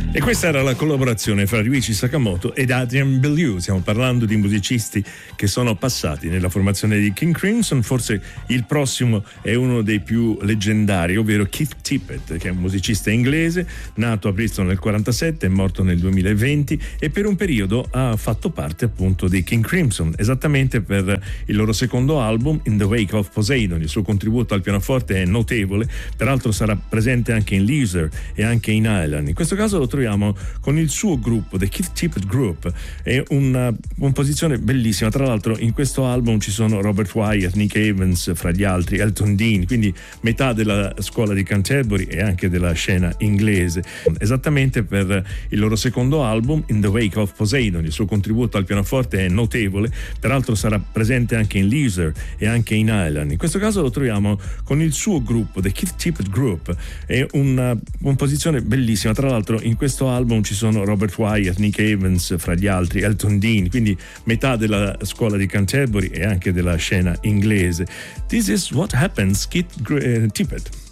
E questa era la collaborazione fra Ryuichi Sakamoto ed Adrian Belew. Stiamo parlando di musicisti che sono passati nella formazione di King Crimson. Forse il prossimo è uno dei più leggendari, ovvero Keith Tippett, che è un musicista inglese nato a Bristol nel 1947 e morto nel 2020, e per un periodo ha fatto parte appunto dei King Crimson, esattamente per il loro secondo album In the Wake of Poseidon. Il suo contributo al pianoforte è notevole, peraltro sarà presente anche in Leisure e anche in Island. In questo caso lo troviamo con il suo gruppo, The Keith Tippett Group. È una composizione bellissima. Tra l'altro in questo album ci sono Robert Wyatt, Nick Evans fra gli altri, Elton Dean, quindi metà della scuola di Canterbury e anche della scena inglese, esattamente per il loro secondo album In the Wake of Poseidon. Il suo contributo al pianoforte è notevole, peraltro sarà presente anche in Leisure e anche in Island. In questo caso lo troviamo con il suo gruppo, The Keith Tippett Group. È una composizione bellissima. Tra l'altro in questo album ci sono Robert Wyatt, Nick Evans fra gli altri, Elton Dean, quindi metà della scuola di Canterbury e anche della scena inglese. This is what happens, Keith Tippett.